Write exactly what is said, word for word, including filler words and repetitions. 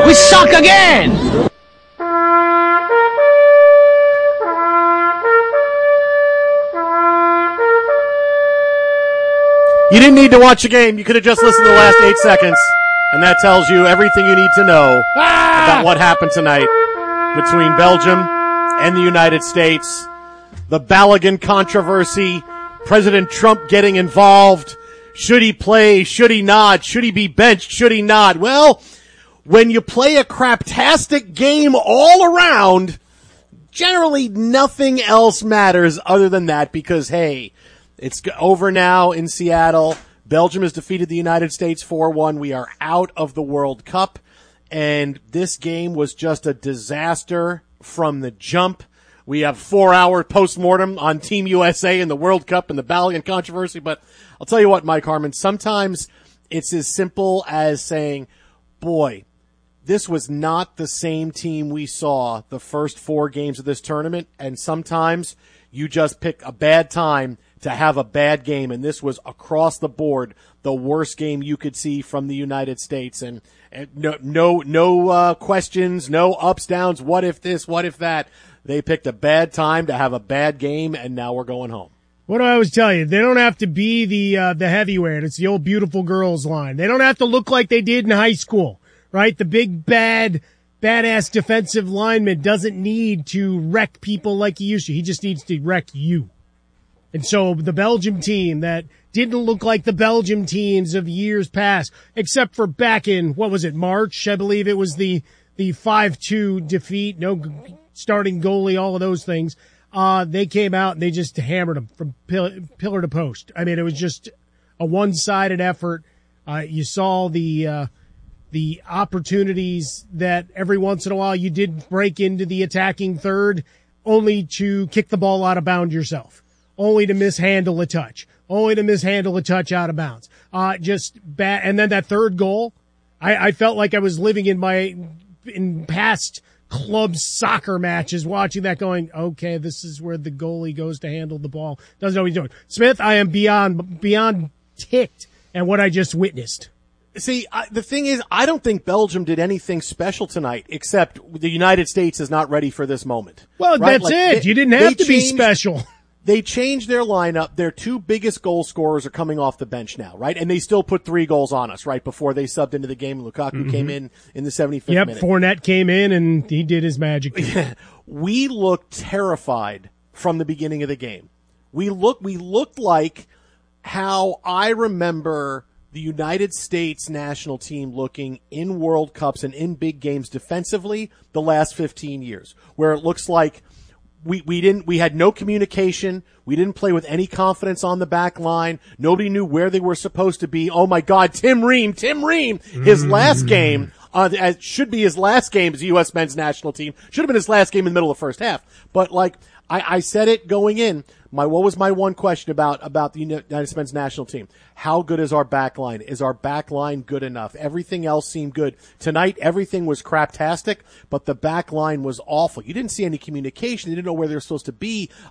We suck again! You didn't need to watch the game. You could have just listened to the last eight seconds. And that tells you everything you need to know ah! about what happened tonight between Belgium and the United States. The Balogun controversy, President Trump getting involved. Should he play? Should he not? Should he be benched? Should he not? Well, when you play a craptastic game all around, generally nothing else matters other than that because, hey, it's over now in Seattle. Belgium has defeated the United States four one. We are out of the World Cup, and this game was just a disaster from the jump. We have four-hour postmortem on Team U S A and the World Cup and the Balogun controversy, but I'll tell you what, Mike Harmon, sometimes it's as simple as saying, boy, this was not the same team we saw the first four games of this tournament, and sometimes you just pick a bad time to have a bad game, and this was across the board the worst game you could see from the United States. And, and no, no, no uh, questions, no ups, downs, what if this, what if that. They picked a bad time to have a bad game, and now we're going home. What do I always tell you? They don't have to be the uh, the heavyweight. It's the old beautiful girls line. They don't have to look like they did in high school, right? The big, bad, badass defensive lineman doesn't need to wreck people like he used to. He just needs to wreck you. And so the Belgium team that didn't look like the Belgium teams of years past, except for back in, what was it, March? I believe it was the the five two defeat, no starting goalie, all of those things. Uh, they came out and they just hammered them from pillar, pillar to post. I mean, it was just a one-sided effort. Uh, you saw the uh, the opportunities that every once in a while you did break into the attacking third, only to kick the ball out of bounds yourself. Only to mishandle a touch. Only to mishandle a touch out of bounds. Uh, just bad. And then that third goal, I, I felt like I was living in my, in past club soccer matches watching that going, okay, this is where the goalie goes to handle the ball. Doesn't know what he's doing. Smith, I am beyond, beyond ticked at what I just witnessed. See, I, the thing is, I don't think Belgium did anything special tonight, except the United States is not ready for this moment. Well, right? that's like, it. They, you didn't have to changed, be special. They changed their lineup. Their two biggest goal scorers are coming off the bench now, right? And they still put three goals on us, right, before they subbed into the game. Lukaku mm-hmm. came in in the seventy-fifth yep, minute. Yep, Fournette came in, and he did his magic. We looked terrified from the beginning of the game. We looked, we looked like how I remember the United States national team looking in World Cups and in big games defensively the last fifteen years, where it looks like We, we didn't, we had no communication. We didn't play with any confidence on the back line. Nobody knew where they were supposed to be. Oh my God, Tim Ream, Tim Ream, his mm. last game, uh, as should be his last game as the U S men's national team. Should have been his last game in the middle of the first half. But like, I, I said it going in. My, what was my one question about, about the United States men's national team? How good is our back line? Is our back line good enough? Everything else seemed good. Tonight, everything was craptastic, but the back line was awful. You didn't see any communication. You didn't know where they were supposed to be.